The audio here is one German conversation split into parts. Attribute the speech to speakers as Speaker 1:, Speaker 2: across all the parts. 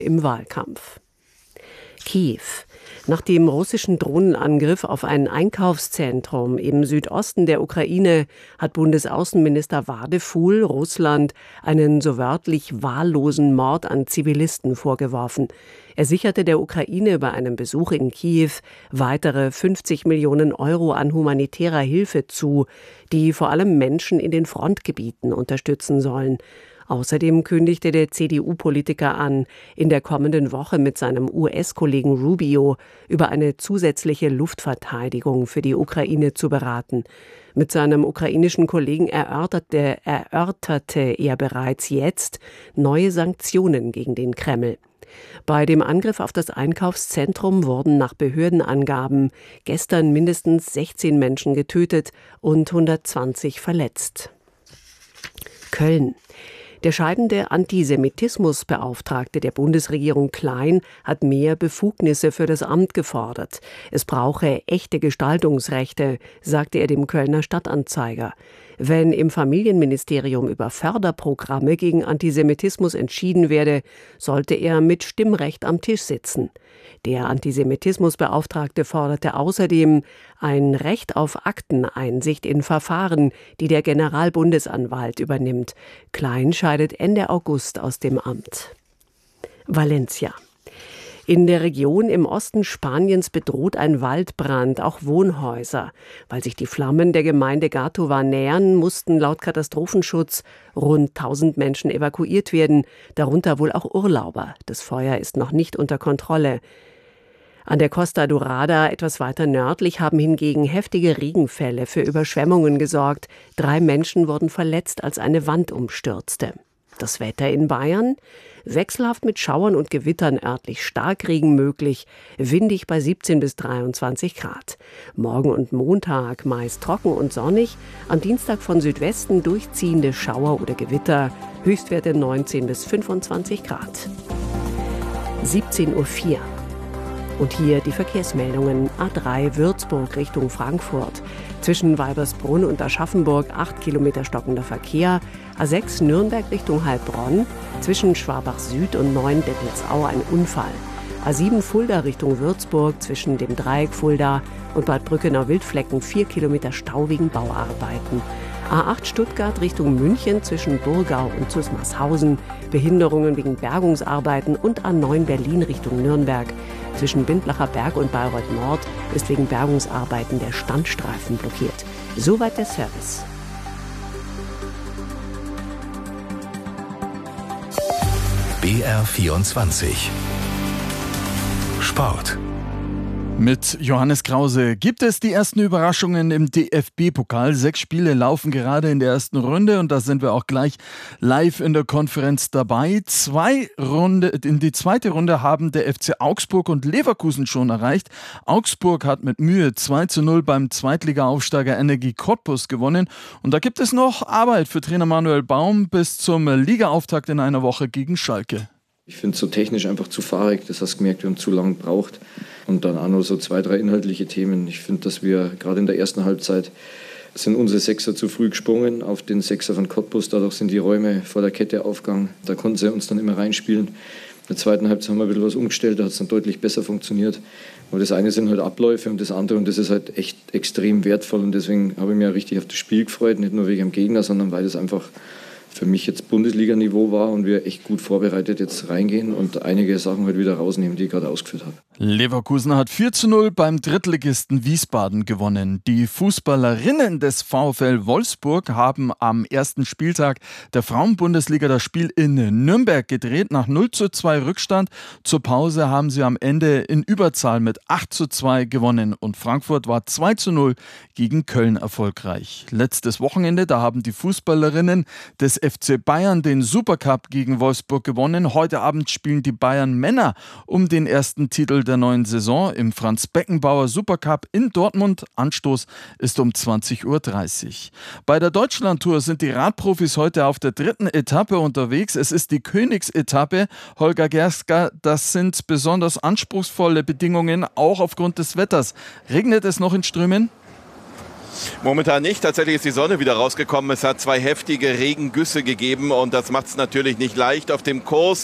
Speaker 1: im Wahlkampf. Kiew. Nach dem russischen Drohnenangriff auf ein Einkaufszentrum im Südosten der Ukraine hat Bundesaußenminister Wadefuhl Russland einen so wörtlich wahllosen Mord an Zivilisten vorgeworfen. Er sicherte der Ukraine bei einem Besuch in Kiew weitere 50 Millionen Euro an humanitärer Hilfe zu, die vor allem Menschen in den Frontgebieten unterstützen sollen. Außerdem kündigte der CDU-Politiker an, in der kommenden Woche mit seinem US-Kollegen Rubio über eine zusätzliche Luftverteidigung für die Ukraine zu beraten. Mit seinem ukrainischen Kollegen erörterte er bereits jetzt neue Sanktionen gegen den Kreml. Bei dem Angriff auf das Einkaufszentrum wurden nach Behördenangaben gestern mindestens 16 Menschen getötet und 120 verletzt. Köln. Der scheidende Antisemitismusbeauftragte der Bundesregierung Klein hat mehr Befugnisse für das Amt gefordert. Es brauche echte Gestaltungsrechte, sagte er dem Kölner Stadtanzeiger. Wenn im Familienministerium über Förderprogramme gegen Antisemitismus entschieden werde, sollte er mit Stimmrecht am Tisch sitzen. Der Antisemitismusbeauftragte forderte außerdem ein Recht auf Akteneinsicht in Verfahren, die der Generalbundesanwalt übernimmt. Klein scheidet Ende August aus dem Amt. Valencia. In der Region im Osten Spaniens bedroht ein Waldbrand auch Wohnhäuser. Weil sich die Flammen der Gemeinde Gàtova nähern, mussten laut Katastrophenschutz rund 1000 Menschen evakuiert werden, darunter wohl auch Urlauber. Das Feuer ist noch nicht unter Kontrolle. An der Costa Dorada, etwas weiter nördlich, haben hingegen heftige Regenfälle für Überschwemmungen gesorgt. 3 Menschen wurden verletzt, als eine Wand umstürzte. Das Wetter in Bayern? Wechselhaft mit Schauern und Gewittern, örtlich Starkregen möglich, windig bei 17 bis 23 Grad. Morgen und Montag meist trocken und sonnig, am Dienstag von Südwesten durchziehende Schauer oder Gewitter, Höchstwerte 19 bis 25 Grad. 17:04 Uhr. Und hier die Verkehrsmeldungen. A3 Würzburg Richtung Frankfurt. Zwischen Weibersbrunn und Aschaffenburg 8 Kilometer stockender Verkehr. A6 Nürnberg Richtung Heilbronn. Zwischen Schwabach Süd und Neuendettelsau ein Unfall. A7 Fulda Richtung Würzburg. Zwischen dem Dreieck Fulda und Bad Brückenau-Wildflecken 4 Kilometer Stau wegen Bauarbeiten. A8 Stuttgart Richtung München zwischen Burgau und Zusmarshausen. Behinderungen wegen Bergungsarbeiten und A9 Berlin Richtung Nürnberg. Zwischen Bindlacher Berg und Bayreuth Nord ist wegen Bergungsarbeiten der Standstreifen blockiert. Soweit der Service.
Speaker 2: BR24 Sport.
Speaker 3: Mit Johannes Krause gibt es die ersten Überraschungen im DFB-Pokal. 6 Spiele laufen gerade in der ersten Runde und da sind wir auch gleich live in der Konferenz dabei. In die zweite Runde haben der FC Augsburg und Leverkusen schon erreicht. Augsburg hat mit Mühe 2:0 beim Zweitliga-Aufsteiger Energie Cottbus gewonnen. Und da gibt es noch Arbeit für Trainer Manuel Baum bis zum Ligaauftakt in einer Woche gegen Schalke.
Speaker 4: Ich finde es so technisch einfach zu fahrig, das hast du gemerkt, wir haben zu lange gebraucht. Und dann auch noch so 2, 3 inhaltliche Themen. Ich finde, dass wir gerade in der ersten Halbzeit sind unsere Sechser zu früh gesprungen auf den Sechser von Cottbus. Dadurch sind die Räume vor der Kette aufgegangen. Da konnten sie uns dann immer reinspielen. In der zweiten Halbzeit haben wir ein bisschen was umgestellt, da hat es dann deutlich besser funktioniert. Aber das eine sind halt Abläufe und das andere, und das ist halt echt extrem wertvoll. Und deswegen habe ich mich auch richtig auf das Spiel gefreut, nicht nur wegen dem Gegner, sondern weil das einfach für mich jetzt Bundesliga-Niveau war und wir echt gut vorbereitet jetzt reingehen und einige Sachen halt wieder rausnehmen, die ich gerade ausgeführt habe.
Speaker 3: Leverkusen hat 4:0 beim Drittligisten Wiesbaden gewonnen. Die Fußballerinnen des VfL Wolfsburg haben am ersten Spieltag der Frauenbundesliga das Spiel in Nürnberg gedreht. Nach 0:2 Rückstand zur Pause haben sie am Ende in Überzahl mit 8:2 gewonnen und Frankfurt war 2:0 gegen Köln erfolgreich. Letztes Wochenende, da haben die Fußballerinnen des FC Bayern den Supercup gegen Wolfsburg gewonnen. Heute Abend spielen die Bayern Männer um den ersten Titel der neuen Saison im Franz-Beckenbauer Supercup in Dortmund. Anstoß ist um 20:30 Uhr. Bei der Deutschlandtour sind die Radprofis heute auf der 3. Etappe unterwegs. Es ist die Königsetappe. Holger Gerska, das sind besonders anspruchsvolle Bedingungen, auch aufgrund des Wetters. Regnet es noch in Strömen?
Speaker 5: Momentan nicht. Tatsächlich ist die Sonne wieder rausgekommen. Es hat 2 heftige Regengüsse gegeben und das macht es natürlich nicht leicht auf dem Kurs.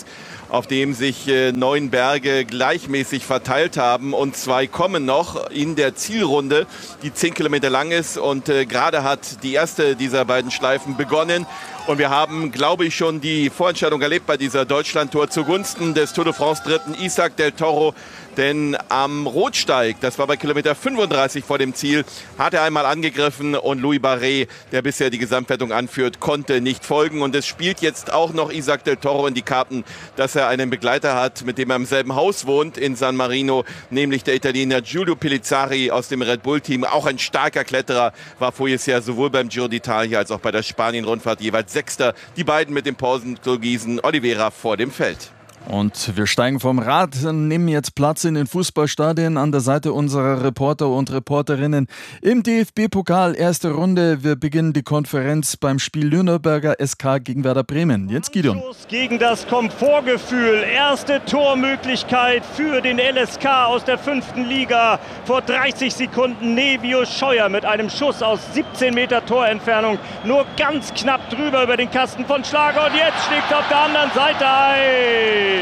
Speaker 5: auf dem sich 9 Berge gleichmäßig verteilt haben. Und 2 kommen noch in der Zielrunde, die 10 Kilometer lang ist. Und gerade hat die erste dieser beiden Schleifen begonnen. Und wir haben, glaube ich, schon die Vorentscheidung erlebt bei dieser Deutschland-Tour zugunsten des Tour de France-Dritten Isaac del Toro. Denn am Rotsteig, das war bei Kilometer 35 vor dem Ziel, hat er einmal angegriffen und Louis Barret, der bisher die Gesamtwertung anführt, konnte nicht folgen. Und es spielt jetzt auch noch Isaac del Toro in die Karten, dass er einen Begleiter hat, mit dem er im selben Haus wohnt in San Marino, nämlich der Italiener Giulio Pellizzari aus dem Red Bull-Team. Auch ein starker Kletterer, war voriges Jahr sowohl beim Giro d'Italia als auch bei der Spanien-Rundfahrt jeweils Sechster. Die beiden mit dem Pausenportugiesen Oliveira vor dem Feld.
Speaker 3: Und wir steigen vom Rad, nehmen jetzt Platz in den Fußballstadien an der Seite unserer Reporter und Reporterinnen im DFB-Pokal. Erste Runde, wir beginnen die Konferenz beim Spiel Nürnberger SK gegen Werder Bremen. Jetzt Gideon.
Speaker 2: Gegen das Komfortgefühl. Erste Tormöglichkeit für den LSK aus der 5. Liga. Vor 30 Sekunden Nevio Scheuer mit einem Schuss aus 17 Meter Torentfernung. Nur ganz knapp drüber über den Kasten von Schlager. Und jetzt schlägt auf der anderen Seite ein.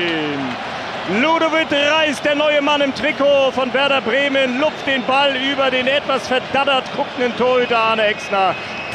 Speaker 2: Ludovic Reis, der neue Mann im Trikot von Werder Bremen, lupft den Ball über den etwas verdattert guckenden Torhüter Arne Exner.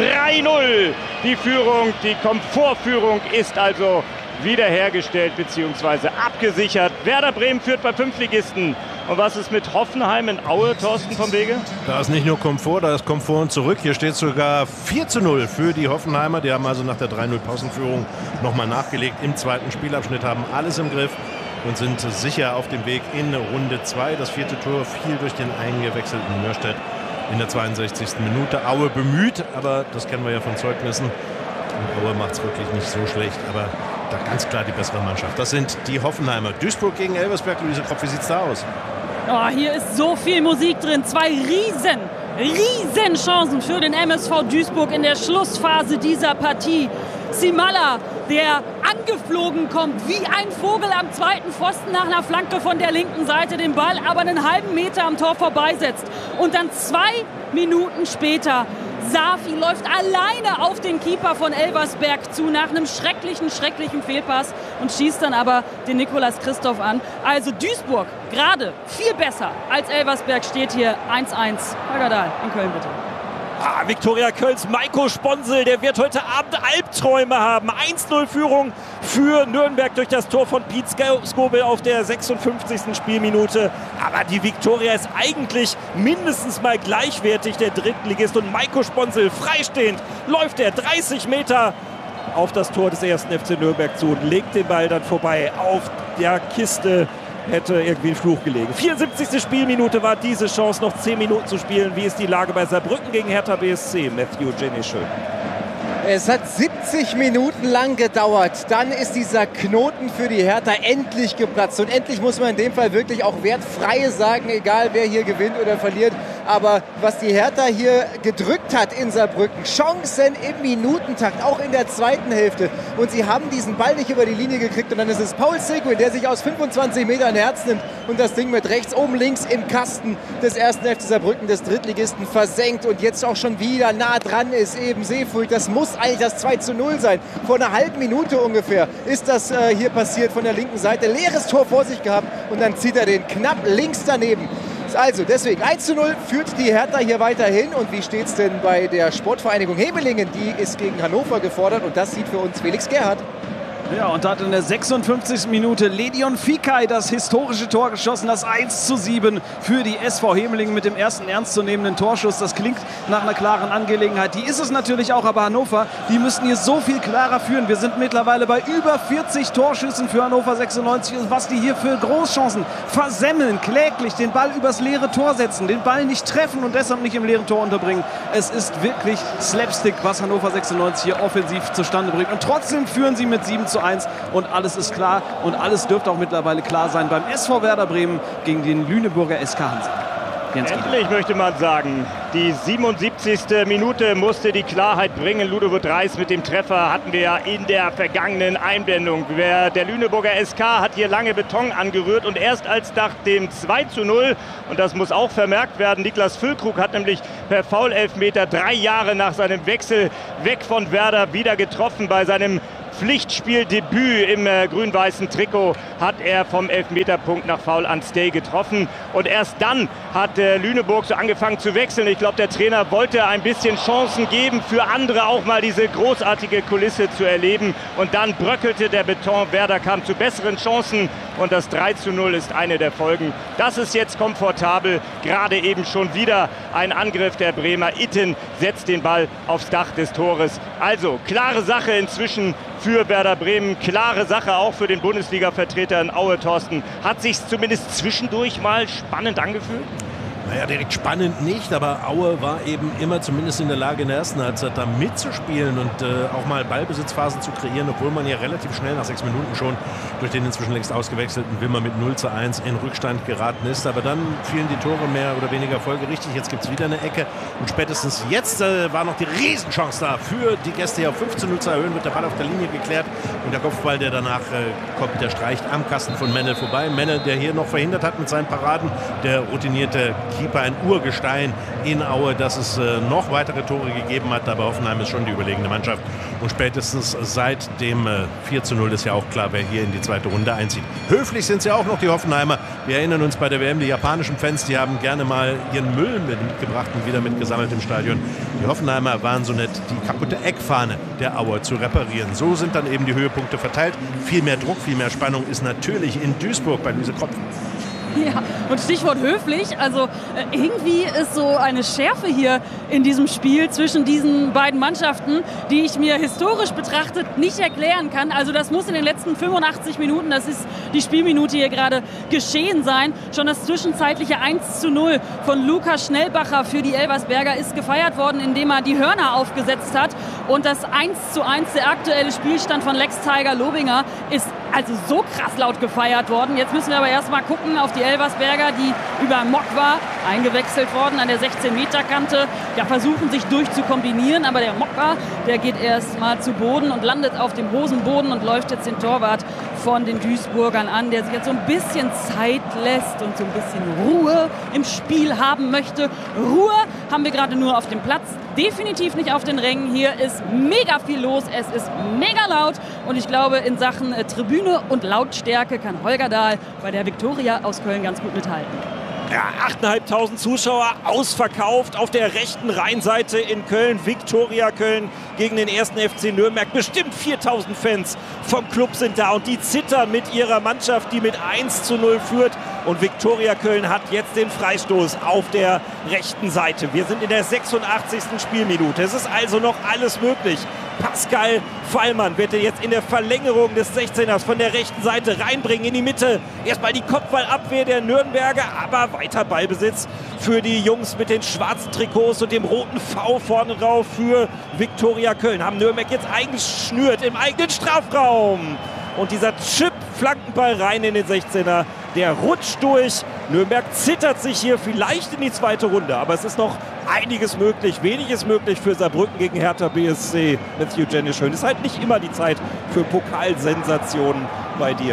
Speaker 2: 3-0 die Führung, die Komfortführung ist also wiederhergestellt bzw. abgesichert. Werder Bremen führt bei 5 Ligisten. Und was ist mit Hoffenheim in Aue, Thorsten vom Wege?
Speaker 6: Da ist nicht nur Komfort, da ist Komfort und zurück. Hier steht sogar 4-0 für die Hoffenheimer. Die haben also nach der 3-0 Pausenführung nochmal nachgelegt. Im zweiten Spielabschnitt haben alles im Griff und sind sicher auf dem Weg in Runde 2. Das 4. Tor fiel durch den eingewechselten Mörstedt in der 62. Minute. Aue bemüht, aber das kennen wir ja von Zeugnissen. Und Aue macht es wirklich nicht so schlecht, aber da ganz klar die bessere Mannschaft. Das sind die Hoffenheimer. Duisburg gegen Elversberg. Luise Kropf, wie sieht es da aus?
Speaker 7: Oh, hier ist so viel Musik drin. 2 riesen Chancen für den MSV Duisburg in der Schlussphase dieser Partie. Simala, der angeflogen kommt wie ein Vogel am zweiten Pfosten nach einer Flanke von der linken Seite, den Ball aber einen halben Meter am Tor vorbeisetzt. Und dann 2 Minuten später Safi läuft alleine auf den Keeper von Elversberg zu nach einem schrecklichen Fehlpass und schießt dann aber den Nicolas Christoph an. Also Duisburg gerade viel besser als Elversberg, steht hier 1-1. Holger Dahl in Köln bitte.
Speaker 2: Viktoria Kölns Maiko Sponsel, der wird heute Abend Albträume haben. 1-0 Führung für Nürnberg durch das Tor von Piet Skobel auf der 56. Spielminute. Aber die Viktoria ist eigentlich mindestens mal gleichwertig der Drittligist. Und Maiko Sponsel, freistehend, läuft er 30 Meter auf das Tor des 1. FC Nürnberg zu und legt den Ball dann vorbei auf der Kiste. Hätte irgendwie ein Fluch gelegen. 74. Spielminute war diese Chance, noch 10 Minuten zu spielen. Wie ist die Lage bei Saarbrücken gegen Hertha BSC? Matthew Jenny-Schön.
Speaker 8: Es hat 70 Minuten lang gedauert. Dann ist dieser Knoten für die Hertha endlich geplatzt. Und endlich muss man in dem Fall wirklich auch wertfrei sagen, egal wer hier gewinnt oder verliert. Aber was die Hertha hier gedrückt hat in Saarbrücken, Chancen im Minutentakt, auch in der zweiten Hälfte. Und sie haben diesen Ball nicht über die Linie gekriegt. Und dann ist es Paul Seguin, der sich aus 25 Metern Herz nimmt und das Ding mit rechts oben links im Kasten des 1. FC Saarbrücken, des Drittligisten, versenkt. Und jetzt auch schon wieder nah dran ist eben Seefuig. Das muss eigentlich das 2-0 sein. Vor einer halben Minute ungefähr ist das hier passiert von der linken Seite. Leeres Tor vor sich gehabt und dann zieht er den knapp links daneben. Also deswegen 1-0 führt die Hertha hier weiterhin. Und wie steht es denn bei der Sportvereinigung Hebelingen? Die ist gegen Hannover gefordert und das sieht für uns Felix Gerhardt.
Speaker 9: Ja, und da hat in der 56. Minute Ledion Fikai das historische Tor geschossen, das 1:7 für die SV Hemelingen mit dem ersten ernstzunehmenden Torschuss. Das klingt nach einer klaren Angelegenheit. Die ist es natürlich auch, aber Hannover, die müssten hier so viel klarer führen. Wir sind mittlerweile bei über 40 Torschüssen für Hannover 96 und was die hier für Großchancen versemmeln, kläglich den Ball übers leere Tor setzen, den Ball nicht treffen und deshalb nicht im leeren Tor unterbringen. Es ist wirklich Slapstick, was Hannover 96 hier offensiv zustande bringt. Und trotzdem führen sie mit 7:1 und alles ist klar und alles dürfte auch mittlerweile klar sein beim SV Werder Bremen gegen den Lüneburger SK Hansa.
Speaker 2: Endlich möchte man sagen, die 77. Minute musste die Klarheit bringen. Ludovic Reis mit dem Treffer hatten wir ja in der vergangenen Einblendung. Der Lüneburger SK hat hier lange Beton angerührt und erst als nach dem 2:0, und das muss auch vermerkt werden, Niklas Füllkrug hat nämlich per Foul-Elfmeter 3 Jahre nach seinem Wechsel weg von Werder wieder getroffen bei seinem Pflichtspieldebüt im grün-weißen Trikot hat er vom Elfmeterpunkt nach Foul an Stay getroffen. Und erst dann hat Lüneburg so angefangen zu wechseln. Ich glaube, der Trainer wollte ein bisschen Chancen geben, für andere auch mal diese großartige Kulisse zu erleben. Und dann bröckelte der Beton. Werder kam zu besseren Chancen. Und das 3:0 ist eine der Folgen. Das ist jetzt komfortabel. Gerade eben schon wieder ein Angriff der Bremer. Itten setzt den Ball aufs Dach des Tores. Also klare Sache inzwischen für Werder Bremen. Klare Sache auch für den Bundesliga-Vertreter in Aue, Thorsten. Hat sich zumindest zwischendurch mal spannend angefühlt?
Speaker 6: Naja, direkt spannend nicht, aber Aue war eben immer zumindest in der Lage, in der ersten Halbzeit da mitzuspielen und auch mal Ballbesitzphasen zu kreieren, obwohl man ja relativ schnell nach 6 Minuten schon durch den inzwischen längst ausgewechselten Wimmer mit 0:1 in Rückstand geraten ist. Aber dann fielen die Tore mehr oder weniger folgerichtig. Jetzt gibt es wieder eine Ecke und spätestens jetzt war noch die Riesenchance da für die Gäste hier auf 5:0 zu erhöhen. Wird der Ball auf der Linie geklärt und der Kopfball, der danach kommt, der streicht am Kasten von Mennel vorbei. Mennel, der hier noch verhindert hat mit seinen Paraden, der routinierte Keeper, ein Urgestein in Aue, dass es noch weitere Tore gegeben hat, aber Hoffenheim ist schon die überlegene Mannschaft und spätestens seit dem 4:0 ist ja auch klar, wer hier in die zweite Runde einzieht. Höflich sind sie auch noch, die Hoffenheimer. Wir erinnern uns bei der WM, die japanischen Fans, die haben gerne mal ihren Müll mitgebracht und wieder mitgesammelt im Stadion. Die Hoffenheimer waren so nett, die kaputte Eckfahne der Auer zu reparieren. So sind dann eben die Höhepunkte verteilt. Viel mehr Druck, viel mehr Spannung ist natürlich in Duisburg bei Luise Kropf.
Speaker 7: Ja, und Stichwort höflich, also irgendwie ist so eine Schärfe hier in diesem Spiel zwischen diesen beiden Mannschaften, die ich mir historisch betrachtet nicht erklären kann. Also das muss in den letzten 85 Minuten, das ist die Spielminute hier gerade, geschehen sein. Schon das zwischenzeitliche 1:0 von Lukas Schnellbacher für die Elversberger ist gefeiert worden, indem er die Hörner aufgesetzt hat. Und das 1:1, der aktuelle Spielstand von Lex Tiger Lobinger, ist also so krass laut gefeiert worden. Jetzt müssen wir aber erstmal gucken auf die Elversberger, die über Mokwa eingewechselt worden an der 16-Meter-Kante. Ja, versuchen sich durchzukombinieren, aber der Mokwa, der geht erst mal zu Boden und landet auf dem Hosenboden und läuft jetzt den Torwart von den Duisburgern an, der sich jetzt so ein bisschen Zeit lässt und so ein bisschen Ruhe im Spiel haben möchte. Ruhe haben wir gerade nur auf dem Platz, definitiv nicht auf den Rängen. Hier ist mega viel los, es ist mega laut und ich glaube, in Sachen Tribüne und Lautstärke kann Holger Dahl bei der Viktoria aus Köln ganz gut mithalten.
Speaker 10: Ja, 8.500 Zuschauer, ausverkauft auf der rechten Rheinseite in Köln. Viktoria Köln gegen den 1. FC Nürnberg. Bestimmt 4.000 Fans vom Club sind da und die zittern mit ihrer Mannschaft, die mit 1:0 führt. Und Viktoria Köln hat jetzt den Freistoß auf der rechten Seite. Wir sind in der 86. Spielminute. Es ist also noch alles möglich. Pascal Fallmann wird er jetzt in der Verlängerung des 16ers von der rechten Seite reinbringen in die Mitte. Erstmal die Kopfballabwehr der Nürnberger, aber weiter Ballbesitz für die Jungs mit den schwarzen Trikots und dem roten V vorne drauf für Viktoria Köln. Haben Nürnberg jetzt eingeschnürt im eigenen Strafraum. Und dieser Chip-Flankenball rein in den 16er, der rutscht durch. Nürnberg zittert sich hier vielleicht in die zweite Runde, aber es ist noch einiges möglich. Wenig ist möglich für Saarbrücken gegen Hertha BSC. Matthew Jenisch schön. Ist halt nicht immer die Zeit für Pokalsensationen bei dir.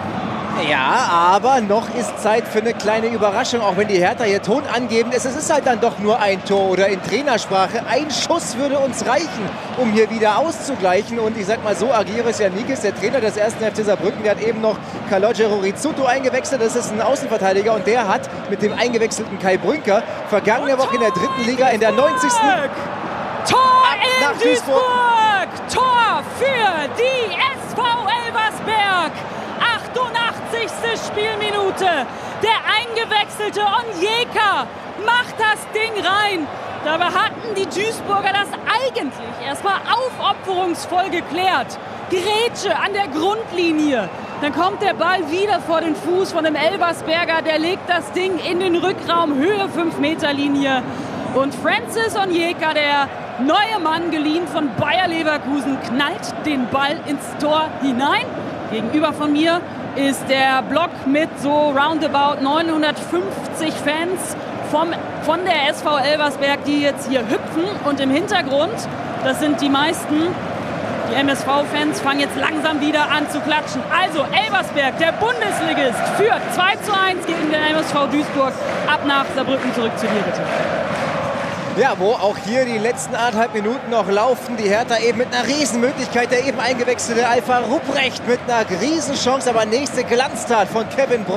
Speaker 8: Ja, aber noch ist Zeit für eine kleine Überraschung, auch wenn die Hertha hier Ton angeben. Es ist halt dann doch nur ein Tor oder in Trainersprache. Ein Schuss würde uns reichen, um hier wieder auszugleichen. Und ich sag mal so, Agiris Yannikis, der Trainer des 1. FC Saarbrücken, der hat eben noch Calogero Rizzuto eingewechselt. Das ist ein Außenverteidiger und der hat mit dem eingewechselten Kai Brünker vergangene Woche in der 3. Liga in der 90.
Speaker 7: Tor in Duisburg! Tor für die SV Elversberg! 88. Spielminute. Der eingewechselte Onyeka macht das Ding rein. Dabei hatten die Duisburger das eigentlich erstmal aufopferungsvoll geklärt. Grätsche an der Grundlinie. Dann kommt der Ball wieder vor den Fuß von dem Elversberger. Der legt das Ding in den Rückraum, Höhe 5-Meter-Linie. Und Francis Onyeka, der neue Mann, geliehen von Bayer Leverkusen, knallt den Ball ins Tor hinein. Gegenüber von mir ist der Block mit so roundabout 950 Fans von der SV Elversberg, die jetzt hier hüpfen. Und im Hintergrund, das sind die meisten, die MSV-Fans fangen jetzt langsam wieder an zu klatschen. Also Elversberg, der Bundesligist, führt 2:1 gegen den MSV Duisburg. Ab nach Saarbrücken, zurück zu dir bitte.
Speaker 8: Ja, wo auch hier die letzten 1,5 Minuten noch laufen. Die Hertha eben mit einer Riesenmöglichkeit. Der eben eingewechselte Alpha Rupprecht mit einer Riesenchance. Aber nächste Glanztat von Kevin Brock.